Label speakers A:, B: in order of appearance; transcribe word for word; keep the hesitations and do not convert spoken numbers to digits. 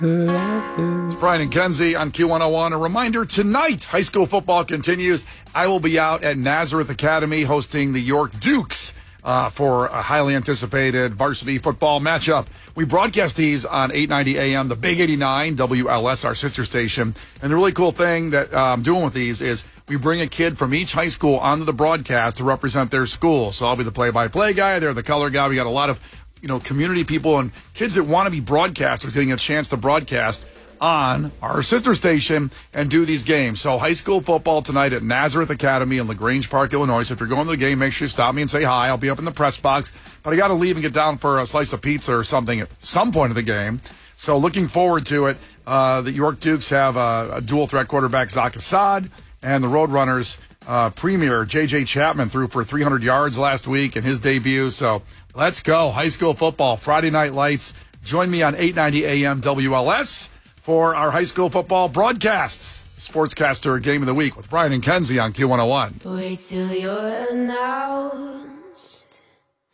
A: It's Brian and Kenzie on Q one oh one. A reminder, tonight, high school football continues. I will be out at Nazareth Academy hosting the York Dukes uh, for a highly anticipated varsity football matchup. We broadcast these on eight ninety A M, the Big eighty-nine, W L S, our sister station. And the really cool thing that uh, I'm doing with these is we bring a kid from each high school onto the broadcast to represent their school. So I'll be the play-by-play guy. They're the color guy. We got a lot of you know, community people and kids that want to be broadcasters getting a chance to broadcast on our sister station and do these games. So high school football tonight at Nazareth Academy in LaGrange Park, Illinois. So if you're going to the game, make sure you stop me and say hi. I'll be up in the press box, but I got to leave and get down for a slice of pizza or something at some point of the game. So looking forward to it. Uh, the York Dukes have a, a dual threat quarterback, Zach Assad, and the Roadrunners uh, premier, J J Chapman, threw for three hundred yards last week in his debut. So let's go. High school football, Friday Night Lights. Join me on eight ninety A M W L S for our high school football broadcasts. Sportscaster Game of the Week with Brian and Kenzie on Q one oh one.
B: Wait till you're announced.